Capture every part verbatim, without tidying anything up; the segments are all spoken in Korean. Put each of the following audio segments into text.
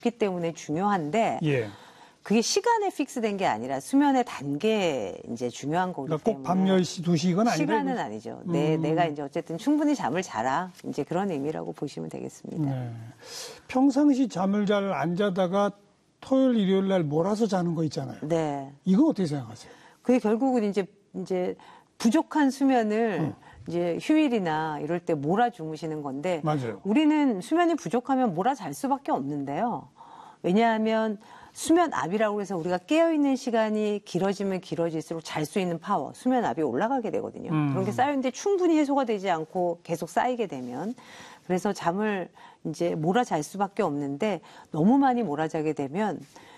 때문에 중요한데 예. 그게 시간에 픽스된 게 아니라 수면의 단계에 이제 중요한 거기 그러니까 때문에 꼭 밤 열 시, 두 시 이건 아니라 시간은 아니죠. 음. 내, 내가 이제 어쨌든 충분히 잠을 자라 이제 그런 의미라고 보시면 되겠습니다. 네. 평상시 잠을 잘 안 자다가 토요일, 일요일 날 몰아서 자는 거 있잖아요. 네. 이건 어떻게 생각하세요? 그게 결국은 이제 이제 부족한 수면을 음. 이제 휴일이나 이럴 때 몰아 주무시는 건데 맞아요. 우리는 수면이 부족하면 몰아 잘 수밖에 없는데요. 왜냐하면 수면압이라고 해서 우리가 깨어있는 시간이 길어지면 길어질수록 잘 수 있는 파워, 수면압이 올라가게 되거든요. 음. 그런 게 쌓였는데 충분히 해소가 되지 않고 계속 쌓이게 되면 그래서 잠을 이제 몰아 잘 수밖에 없는데 너무 많이 몰아 자게 되면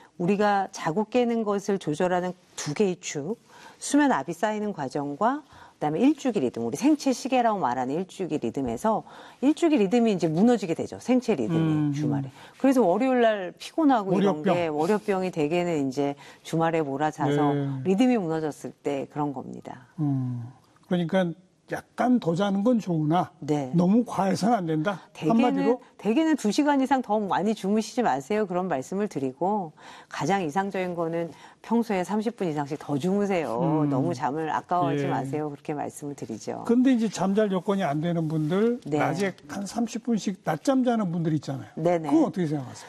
우리가 자고 깨는 것을 조절하는 두 개의 축, 수면압이 쌓이는 과정과 그다음에 일주기 리듬, 우리 생체 시계라고 말하는 일주기 리듬에서 일주기 리듬이 이제 무너지게 되죠. 생체 리듬이 음. 주말에. 그래서 월요일 날 피곤하고 월요병. 이런 게 월요병이 대개는 이제 주말에 몰아자서 네. 리듬이 무너졌을 때 그런 겁니다. 음. 그러니까 약간 더 자는 건 좋으나 네. 너무 과해서는 안 된다. 대개는, 한마디로 대개는 두 시간 이상 더 많이 주무시지 마세요. 그런 말씀을 드리고 가장 이상적인 거는 평소에 삼십 분 이상씩 더 주무세요. 음. 너무 잠을 아까워하지 예. 마세요. 그렇게 말씀을 드리죠. 근데 이제 잠잘 여건이 안 되는 분들 네. 낮에 한 삼십 분씩 낮잠 자는 분들 있잖아요. 네네. 그건 어떻게 생각하세요?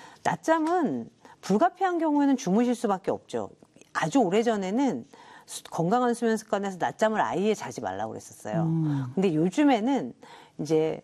낮잠은 불가피한 경우에는 주무실 수밖에 없죠. 아주 오래전에는 수- 건강한 수면 습관에서 낮잠을 아예 자지 말라고 그랬었어요. 음. 근데 요즘에는 이제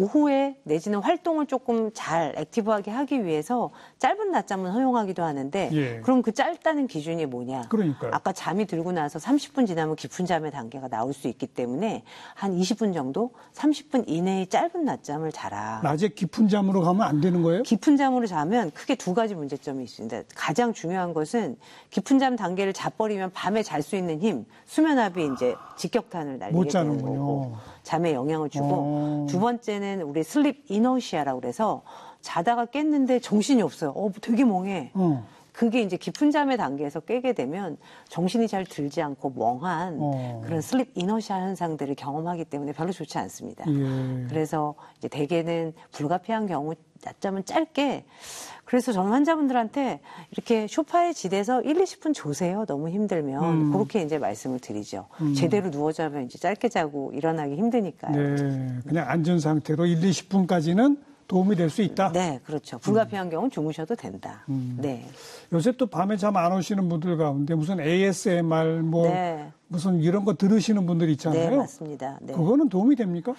오후에 내지는 활동을 조금 잘 액티브하게 하기 위해서 짧은 낮잠은 허용하기도 하는데 예. 그럼 그 짧다는 기준이 뭐냐? 그러니까요. 아까 잠이 들고 나서 삼십 분 지나면 깊은 잠의 단계가 나올 수 있기 때문에 한 이십 분 정도, 삼십 분 이내의 짧은 낮잠을 자라. 낮에 깊은 잠으로 가면 안 되는 거예요? 깊은 잠으로 자면 크게 두 가지 문제점이 있습니다. 가장 중요한 것은 깊은 잠 단계를 자버리면 밤에 잘 수 있는 힘, 수면압이 이제 직격탄을 날리게 못 되는 자는군요. 거고 잠에 영향을 주고 어. 두 번째는 우리 슬립 이너시아라고 그래서 자다가 깼는데 정신이 없어요. 어, 되게 멍해. 어. 그게 이제 깊은 잠의 단계에서 깨게 되면 정신이 잘 들지 않고 멍한 어. 그런 슬립 이너시아 현상들을 경험하기 때문에 별로 좋지 않습니다. 예. 그래서 이제 대개는 불가피한 경우 낮잠은 짧게 그래서 저는 환자분들한테 이렇게 소파에 지대서 일, 이십 분 조세요. 너무 힘들면 음. 그렇게 이제 말씀을 드리죠. 음. 제대로 누워 자면 이제 짧게 자고 일어나기 힘드니까요. 네. 그냥 앉은 상태로 일, 이십 분까지는 도움이 될 수 있다. 네, 그렇죠. 불가피한 경우는 주무셔도 된다. 음. 네. 요새 또 밤에 잠 안 오시는 분들 가운데 무슨 에이에스엠알 뭐 네. 무슨 이런 거 들으시는 분들 있잖아요. 네, 맞습니다. 네. 그거는 도움이 됩니까?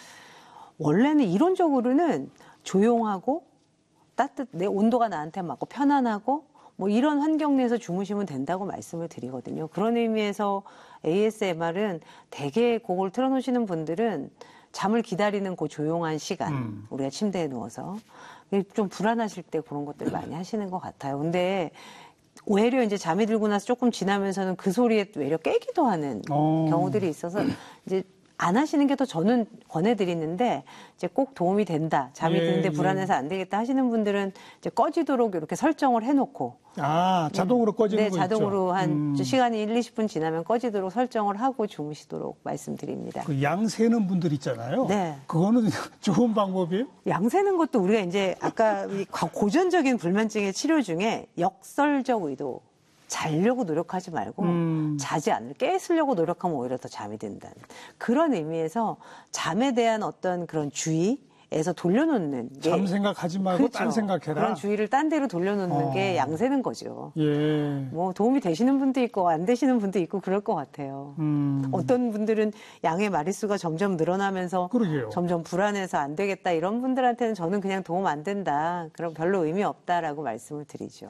원래는 이론적으로는 조용하고 따뜻, 내 온도가 나한테 맞고 편안하고 뭐 이런 환경 내에서 주무시면 된다고 말씀을 드리거든요. 그런 의미에서 에이에스엠알은 대개 그걸 틀어놓으시는 분들은 잠을 기다리는 그 조용한 시간, 음. 우리가 침대에 누워서 좀 불안하실 때 그런 것들 많이 하시는 것 같아요. 근데 오히려 이제 잠이 들고 나서 조금 지나면서는 그 소리에 오히려 깨기도 하는 어. 경우들이 있어서 이제 안 하시는 게 더 저는 권해드리는데 이제 꼭 도움이 된다. 잠이 예, 드는데 예. 불안해서 안 되겠다 하시는 분들은 이제 꺼지도록 이렇게 설정을 해놓고 아, 자동으로 꺼지는 네, 거 자동으로 있죠. 한 음. 시간이 일, 이십 분 지나면 꺼지도록 설정을 하고 주무시도록 말씀드립니다. 그 양 세는 분들 있잖아요. 네. 그거는 좋은 방법이에요? 양 세는 것도 우리가 이제 아까 이 고전적인 불면증의 치료 중에 역설적 의도, 자려고 노력하지 말고 음. 자지 않을 깨으려고 노력하면 오히려 더 잠이 든다는 그런 의미에서 잠에 대한 어떤 그런 주의에서 돌려놓는 게 잠 생각하지 말고 그렇죠. 딴 생각해라. 그런 주의를 딴 데로 돌려놓는 어. 게 양세는 거죠. 예. 뭐 도움이 되시는 분도 있고 안 되시는 분도 있고 그럴 것 같아요. 음. 어떤 분들은 양의 마리수가 점점 늘어나면서 그러게요. 점점 불안해서 안 되겠다 이런 분들한테는 저는 그냥 도움 안 된다. 그럼 별로 의미 없다라고 말씀을 드리죠.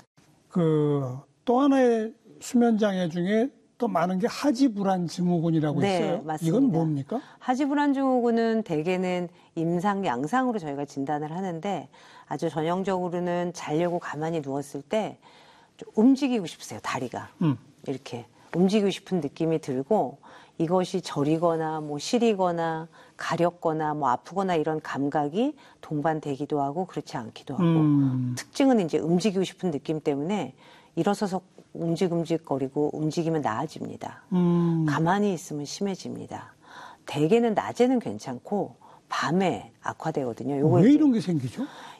그 또 하나의 수면 장애 중에 또 많은 게 하지불안 증후군이라고 네, 있어요. 맞습니다. 이건 뭡니까? 하지불안 증후군은 대개는 임상, 양상으로 저희가 진단을 하는데 아주 전형적으로는 자려고 가만히 누웠을 때 좀 움직이고 싶으세요, 다리가. 음. 이렇게 움직이고 싶은 느낌이 들고 이것이 저리거나 뭐 시리거나 가렵거나 뭐 아프거나 이런 감각이 동반되기도 하고 그렇지 않기도 하고 음. 특징은 이제 움직이고 싶은 느낌 때문에 일어서서 움직움직거리고 움직이면 나아집니다. 음. 가만히 있으면 심해집니다. 대개는 낮에는 괜찮고 밤에 악화되거든요. 요거 왜 이제 이런 게 생기죠?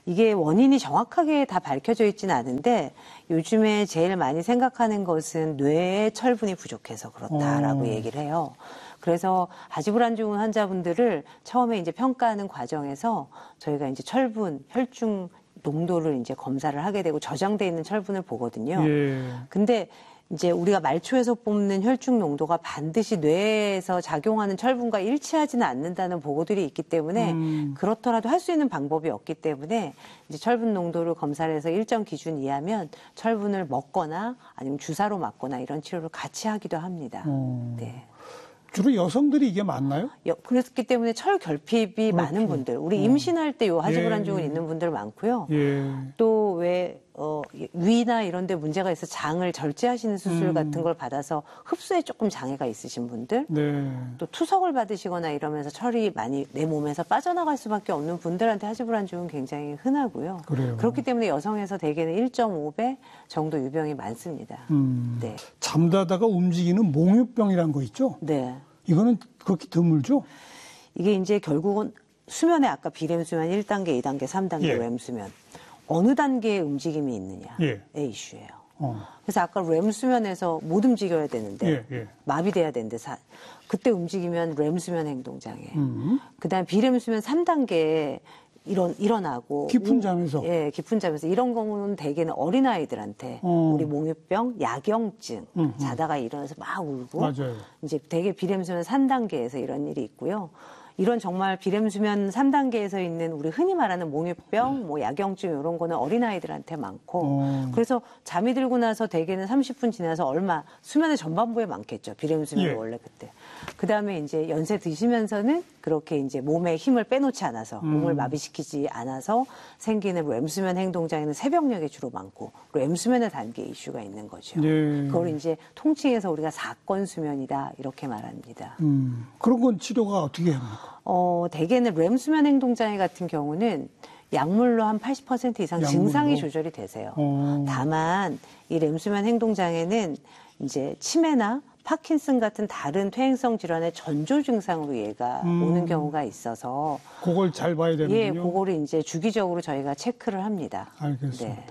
이게 원인이 정확하게 다 밝혀져 있지는 않은데 요즘에 제일 많이 생각하는 것은 뇌에 철분이 부족해서 그렇다라고 어. 얘기를 해요. 그래서 아지불안증 환자분들을 처음에 이제 평가하는 과정에서 저희가 이제 철분, 혈중 농도를 이제 검사를 하게 되고 저장돼 있는 철분을 보거든요. 예. 근데 이제 우리가 말초에서 뽑는 혈중 농도가 반드시 뇌에서 작용하는 철분과 일치하지는 않는다는 보고들이 있기 때문에 음. 그렇더라도 할 수 있는 방법이 없기 때문에 이제 철분 농도를 검사를 해서 일정 기준 이하면 철분을 먹거나 아니면 주사로 맞거나 이런 치료를 같이 하기도 합니다. 어. 네. 주로 여성들이 이게 많나요? 여- 그렇기 때문에 철 결핍이 많은 분들, 우리 임신할 때 요 하지불안증은 예, 예. 있는 분들 많고요. 예. 또 왜 어, 위나 이런 데 문제가 있어 장을 절제하시는 수술 음. 같은 걸 받아서 흡수에 조금 장애가 있으신 분들, 네. 또 투석을 받으시거나 이러면서 철이 많이 내 몸에서 빠져나갈 수밖에 없는 분들한테 하지불안증은 굉장히 흔하고요. 그래요. 그렇기 때문에 여성에서 대개는 일 점 오 배 정도 유병이 많습니다. 음. 네. 잠자다가 움직이는 몽유병이란 거 있죠? 네. 이거는 그렇게 드물죠? 이게 이제 결국은 수면에 아까 비렘 수면 일 단계, 이 단계, 삼 단계 예. 렘 수면 어느 단계의 움직임이 있느냐의 예. 이슈예요. 어. 그래서 아까 렘 수면에서 못 움직여야 되는데 예, 예. 마비돼야 되는데 사, 그때 움직이면 렘 수면 행동 장애. 음. 그다음 비렘 수면 삼 단계에 일어, 일어나고 깊은 잠에서. 예, 깊은 잠에서 이런 경우는 대개는 어린 아이들한테 어. 우리 몽유병, 야경증 음, 음. 자다가 일어나서 막 울고 맞아요. 이제 대개 비렘 수면 삼 단계에서 이런 일이 있고요. 이런 정말 비렘 수면 삼 단계에서 있는 우리 흔히 말하는 몽유병, 뭐 야경증 이런 거는 어린아이들한테 많고 어. 그래서 잠이 들고 나서 대개는 삼십 분 지나서 얼마 수면의 전반부에 많겠죠. 비렘 수면이 예. 원래 그때. 그다음에 이제 연세 드시면서는 그렇게 이제 몸에 힘을 빼놓지 않아서 음. 몸을 마비시키지 않아서 생기는 렘 수면 행동 장애는 새벽녘에 주로 많고 렘 수면의 단계 이슈가 있는 거죠. 예. 그걸 이제 통칭해서 우리가 사건 수면이다 이렇게 말합니다. 음. 그런 건 치료가 어떻게 합니까? 어, 대개는 렘 수면 행동 장애 같은 경우는 약물로 한 팔십 퍼센트 이상 약물로? 증상이 조절이 되세요. 어. 다만 이 렘 수면 행동 장애는 이제 치매나 파킨슨 같은 다른 퇴행성 질환의 전조 증상으로 얘가 음. 오는 경우가 있어서 그걸 잘 봐야 되는군요. 예, 그거를 이제 주기적으로 저희가 체크를 합니다. 알겠습니다. 네.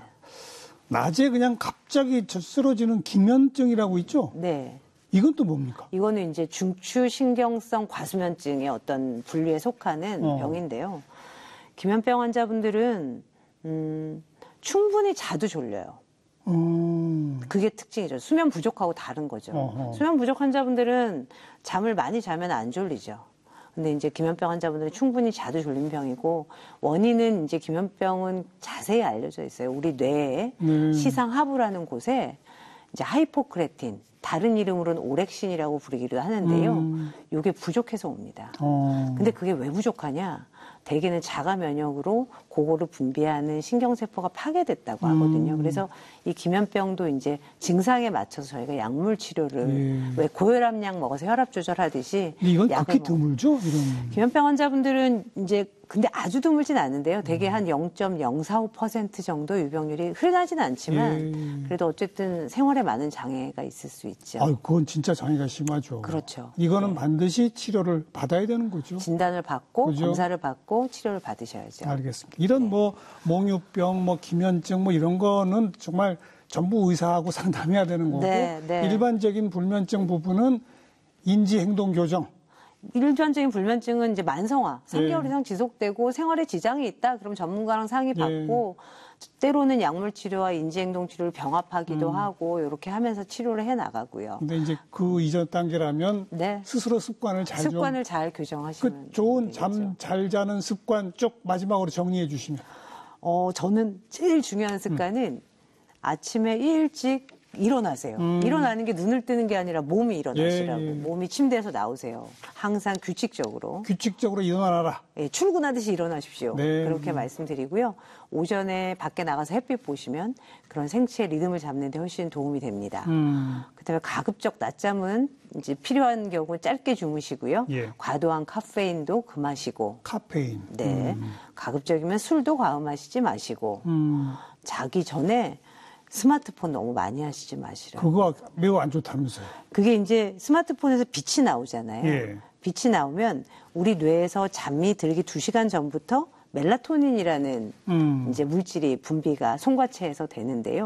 낮에 그냥 갑자기 저 쓰러지는 기면증이라고 있죠? 네. 이건 또 뭡니까? 이거는 이제 중추신경성 과수면증의 어떤 분류에 속하는 어. 병인데요. 기면병 환자분들은 음, 충분히 자도 졸려요. 음. 그게 특징이죠. 수면 부족하고 다른 거죠. 어허. 수면 부족 환자분들은 잠을 많이 자면 안 졸리죠. 근데 이제 기면병 환자분들은 충분히 자도 졸린 병이고 원인은 이제 기면병은 자세히 알려져 있어요. 우리 뇌에 네. 시상하부라는 곳에 이제 하이포크레틴, 다른 이름으로는 오렉신이라고 부르기도 하는데요. 음. 이게 부족해서 옵니다. 어. 근데 그게 왜 부족하냐? 대개는 자가 면역으로 그거를 분비하는 신경세포가 파괴됐다고 하거든요. 음. 그래서 이 기면병도 이제 증상에 맞춰서 저희가 약물 치료를 예. 왜 고혈압약 먹어서 혈압 조절하듯이 근데 이건 약을 극히 먹- 드물죠? 이런. 기면병 환자분들은 이제 근데 아주 드물진 않은데요. 음. 대개 한 영 점 영사오 퍼센트 정도 유병률이 흔하진 않지만 예. 그래도 어쨌든 생활에 많은 장애가 있을 수 있죠. 아, 그건 진짜 장애가 심하죠. 그렇죠. 이거는 반드시 치료를 받아야 되는 거죠. 진단을 받고 그죠? 검사를 받고 치료를 받으셔야죠. 알겠습니다. 이런 뭐 몽유병, 뭐 기면증, 뭐 이런 거는 정말 전부 의사하고 상담해야 되는 거고 네, 네. 일반적인 불면증 부분은 인지행동교정. 일반적인 불면증은 이제 만성화, 삼 개월 예. 이상 지속되고 생활에 지장이 있다. 그럼 전문가랑 상의 예. 받고 때로는 약물 치료와 인지행동 치료를 병합하기도 음. 하고 이렇게 하면서 치료를 해 나가고요. 근데 이제 그 이전 단계라면 네. 스스로 습관을 잘 좀. 습관을 잘 교정하시면 그 좋은 되겠죠. 잠 잘 자는 습관 쭉 마지막으로 정리해 주시면. 어, 저는 제일 중요한 습관은 아침에 일찍 일어나세요. 음. 일어나는 게 눈을 뜨는 게 아니라 몸이 일어나시라고. 예, 예. 몸이 침대에서 나오세요. 항상 규칙적으로. 규칙적으로 일어나라. 예, 출근하듯이 일어나십시오. 네. 그렇게 말씀드리고요. 오전에 밖에 나가서 햇빛 보시면 그런 생체 리듬을 잡는 데 훨씬 도움이 됩니다. 음. 그다음에 가급적 낮잠은 이제 필요한 경우 짧게 주무시고요. 예. 과도한 카페인도 금하시고 카페인. 네. 가급적이면 술도 과음하시지 마시고 음. 자기 전에 스마트폰 너무 많이 하시지 마시라고. 그거 매우 안 좋다면서요. 그게 이제 스마트폰에서 빛이 나오잖아요. 예. 빛이 나오면 우리 뇌에서 잠이 들기 두 시간 전부터 멜라토닌이라는 음. 이제 물질이 분비가 송과체에서 되는데요.